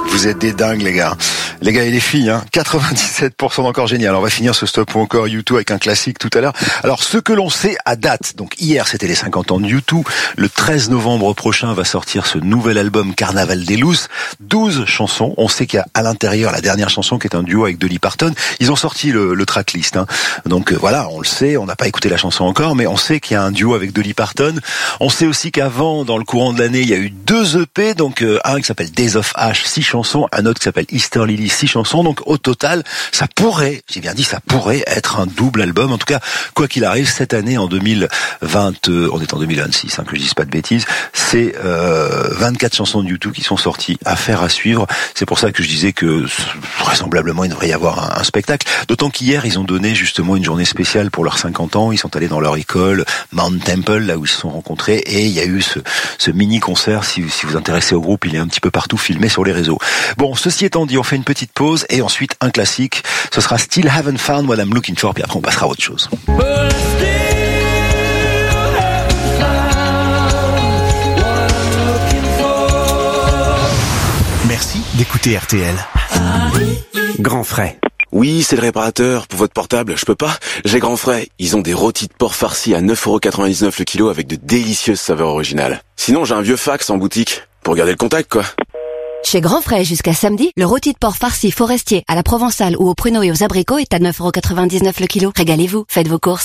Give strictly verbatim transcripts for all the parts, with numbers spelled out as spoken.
Vous êtes des dingues, les gars. Les gars et les filles, hein. quatre-vingt-dix-sept pour cent d'encore génial. On va finir ce stop ou encore U deux avec un classique tout à l'heure. Alors, ce que l'on sait à date, donc hier c'était les cinquante ans de U deux, le treize novembre prochain va sortir ce nouvel album Carnaval des Looses, douze chansons. On sait qu'il y a à l'intérieur la dernière chanson qui est un duo avec Dolly Parton. Ils ont sorti le, le tracklist, hein. Donc euh, voilà, on le sait, on n'a pas écouté la chanson encore, mais on sait qu'il y a un duo avec Dolly Parton. On sait aussi qu'avant, dans le courant de l'année, il y a eu deux E P, donc euh, un qui s'appelle Days of Ash, six chansons, un autre qui s'appelle Easter Lily, six chansons. Donc au total, ça pourrait, j'ai bien dit, ça pourrait être un double album. En tout cas, quoi qu'il arrive, cette année, en deux mille vingt, euh, on est en deux mille vingt-six, hein, que je dise pas de bêtises, c'est euh, vingt-quatre chansons de U deux qui sont sorties, affaire à suivre. C'est pour ça que je disais que vraisemblablement il devrait y avoir un, un spectacle. D'autant qu'hier, ils ont donné justement une journée spéciale pour leurs cinquante ans. Ils sont allés dans leur école, Mount Temple, là où ils se sont rencontrés, et il y a eu ce, ce mini-concert. Si, si vous vous intéressez au groupe, il est un petit peu partout filmé sur les réseaux. Bon, ceci étant dit, on fait une petite pause et ensuite un classique. Ce sera Still Haven't Found What I'm Looking For, puis après on passera à autre chose. Merci d'écouter R T L. Grand frais. Oui, c'est le réparateur. Pour votre portable, je peux pas. J'ai Grand Frais. Ils ont des rôtis de porc farcis à neuf euros quatre-vingt-dix-neuf le kilo avec de délicieuses saveurs originales. Sinon, j'ai un vieux fax en boutique. Pour garder le contact, quoi. Chez Grand Frais, jusqu'à samedi, le rôti de porc farci forestier à la provençale ou aux pruneaux et aux abricots est à neuf euros quatre-vingt-dix-neuf le kilo. Régalez-vous, faites vos courses.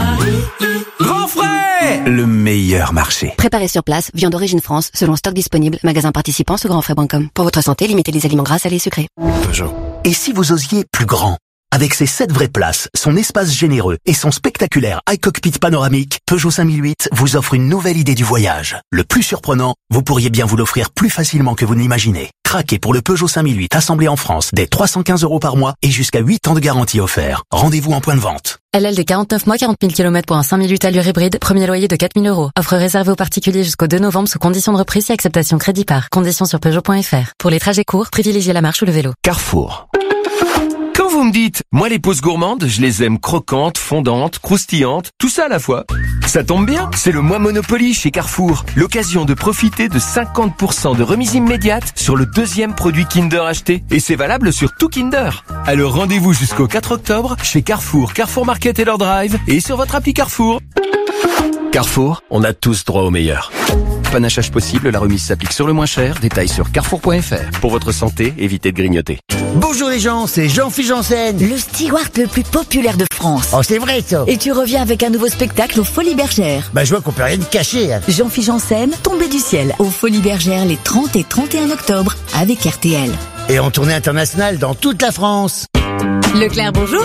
Grand frais, le meilleur marché. Préparé sur place, viande d'origine France, selon stock disponible, magasin participant sur grand frais point com. Pour votre santé, limitez les aliments gras, salés et sucrés. Peugeot. Et si vous osiez plus grand? Avec ses sept vraies places, son espace généreux et son spectaculaire iCockpit panoramique, Peugeot cinq mille huit vous offre une nouvelle idée du voyage. Le plus surprenant, vous pourriez bien vous l'offrir plus facilement que vous n'imaginez. Craquez pour le Peugeot cinq mille huit assemblé en France dès trois cent quinze euros par mois et jusqu'à huit ans de garantie offert. Rendez-vous en point de vente. L L de quarante-neuf mois, quarante mille kilomètres pour un cinq mille huit allure hybride, premier loyer de quatre mille euros. Offre réservée aux particuliers jusqu'au deux novembre sous conditions de reprise et acceptation crédit par. Conditions sur Peugeot point F R. Pour les trajets courts, privilégiez la marche ou le vélo. Carrefour. Quand vous me dites, moi les pauses gourmandes, je les aime croquantes, fondantes, croustillantes, tout ça à la fois. Ça tombe bien, c'est le mois Monopoly chez Carrefour. L'occasion de profiter de cinquante pour cent de remise immédiate sur le deuxième produit Kinder acheté. Et c'est valable sur tout Kinder. Alors rendez-vous jusqu'au quatre octobre chez Carrefour, Carrefour Market et leur drive et sur votre appli Carrefour. Carrefour, on a tous droit au meilleur. Panachage possible, la remise s'applique sur le moins cher. Détails sur carrefour point F R. Pour votre santé, évitez de grignoter. Bonjour les gens, c'est Jean-Philippe Janssen. Le steward le plus populaire de France. Oh, c'est vrai ça. Et tu reviens avec un nouveau spectacle aux Folies Bergères. Bah je vois qu'on peut rien cacher. Hein. Jean-Philippe Janssen, tombé du ciel, aux Folies Bergères les trente et trente et un octobre avec R T L. Et en tournée internationale dans toute la France. Leclerc, bonjour.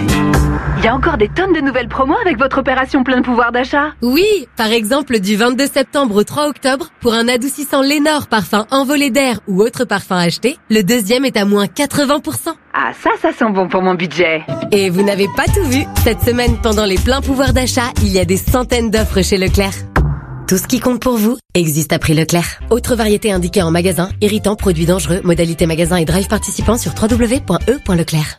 Il y a encore des tonnes de nouvelles promos avec votre opération plein pouvoir d'achat. Oui, par exemple du vingt-deux septembre au trois octobre, pour un adoucissant Lénore parfum envolé d'air ou autre parfum acheté, le deuxième est à moins quatre-vingts pour cent. Ah ça, ça sent bon pour mon budget. Et vous n'avez pas tout vu. Cette semaine, pendant les pleins pouvoirs d'achat, il y a des centaines d'offres chez Leclerc. Tout ce qui compte pour vous existe à prix Leclerc. Autre variété indiquée en magasin, irritant, produits dangereux, modalité magasin et drive participant sur w w w point e point leclerc.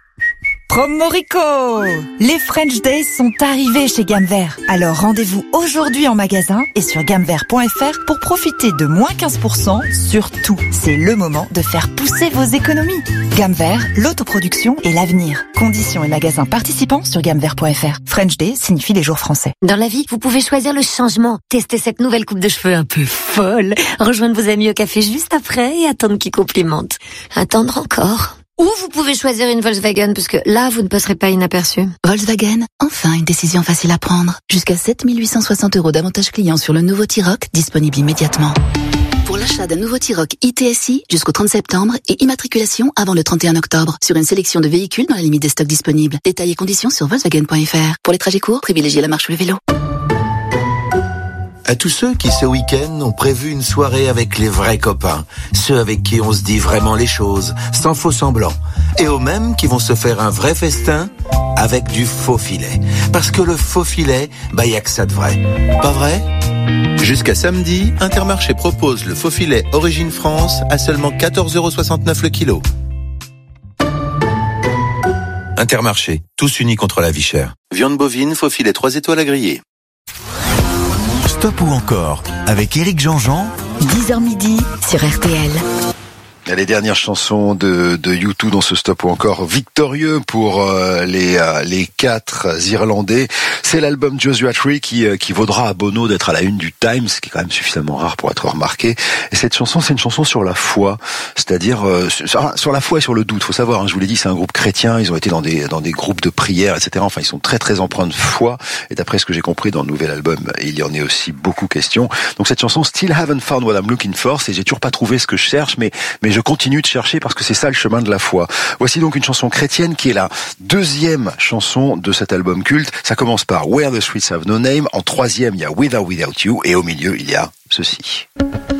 Promorico! Les French Days sont arrivés chez Gamme Vert. Alors rendez-vous aujourd'hui en magasin et sur gamme vert point F R pour profiter de moins quinze pour cent sur tout. C'est le moment de faire pousser vos économies. Gamme Vert, l'autoproduction et l'avenir. Conditions et magasins participants sur gamme vert point F R. French Day signifie les jours français. Dans la vie, vous pouvez choisir le changement. Tester cette nouvelle coupe de cheveux un peu folle. Rejoindre vos amis au café juste après et attendre qu'ils complimentent. Attendre encore. Ou vous pouvez choisir une Volkswagen, parce que là, vous ne passerez pas inaperçu. Volkswagen, enfin une décision facile à prendre. Jusqu'à sept mille huit cent soixante euros d'avantages clients sur le nouveau T-Roc, disponible immédiatement. Pour l'achat d'un nouveau T-Roc I T S I jusqu'au trente septembre et immatriculation avant le trente et un octobre sur une sélection de véhicules dans la limite des stocks disponibles. Détails et conditions sur volkswagen point F R. Pour les trajets courts, privilégiez la marche ou le vélo. À tous ceux qui, ce week-end, ont prévu une soirée avec les vrais copains, ceux avec qui on se dit vraiment les choses, sans faux semblant, et aux mêmes qui vont se faire un vrai festin avec du faux filet. Parce que le faux filet, bah y a que ça de vrai. Pas vrai ? Jusqu'à samedi, Intermarché propose le faux filet Origine France à seulement quatorze euros soixante-neuf le kilo. Intermarché, tous unis contre la vie chère. Viande bovine, faux filet trois étoiles à griller. Stop ou encore avec Éric Jean-Jean. dix heures midi sur R T L. Les dernières chansons de, de U deux dans ce stop ou encore victorieux pour euh, les euh, les quatre Irlandais. C'est l'album Joshua Tree qui euh, qui vaudra à Bono d'être à la une du Times, ce qui est quand même suffisamment rare pour être remarqué. Et cette chanson, c'est une chanson sur la foi, c'est-à-dire euh, sur, sur la foi et sur le doute. Faut savoir, hein, je vous l'ai dit, c'est un groupe chrétien. Ils ont été dans des dans des groupes de prière, et cetera. Enfin, ils sont très très empreints de foi. Et d'après ce que j'ai compris dans le nouvel album, il y en est aussi beaucoup question. Donc cette chanson, Still Haven't Found What I'm Looking For, c'est j'ai toujours pas trouvé ce que je cherche, mais mais je continue de chercher parce que c'est ça le chemin de la foi. Voici donc une chanson chrétienne qui est la deuxième chanson de cet album culte. Ça commence par Where the Streets Have No Name. En troisième, il y a With or Without You. Et au milieu, il y a ceci.